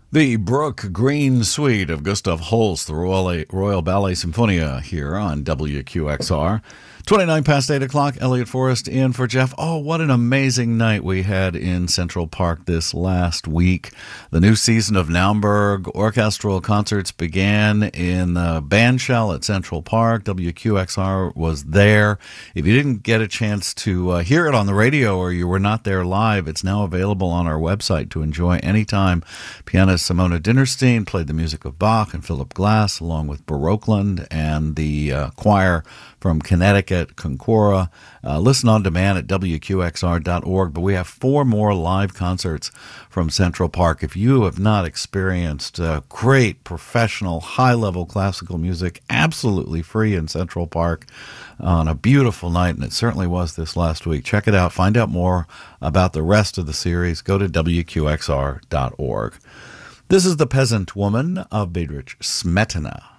The Brook Green Suite of Gustav Holst, the Royal Ballet Symphonia here on WQXR. 29 past 8 o'clock, Elliot Forrest in for Jeff. Oh, what an amazing night we had in Central Park this last week. The new season of Naumburg orchestral concerts began in the bandshell at Central Park. WQXR was there. If you didn't get a chance to hear it on the radio or you were not there live, it's now available on our website to enjoy anytime. Pianist Simona Dinnerstein played the music of Bach and Philip Glass, along with Baroqueland and the choir from Connecticut, Concora. Listen on demand at WQXR.org. But we have 4 more live concerts from Central Park. If you have not experienced great, professional, high-level classical music, absolutely free in Central Park on a beautiful night, and it certainly was this last week, check it out. Find out more about the rest of the series. Go to WQXR.org. This is The Peasant Woman of Bedřich Smetana.